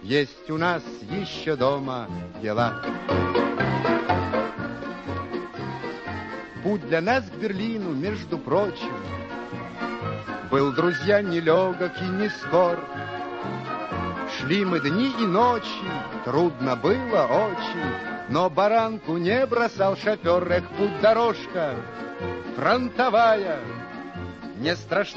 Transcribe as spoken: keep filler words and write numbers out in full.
есть у нас еще дома дела. Путь для нас к Берлину, между прочим, был, друзья, нелегок и не скор. Шли мы дни и ночи, трудно было очень, но баранку не бросал шофер. Эх, путь дорожка фронтовая, не страшна.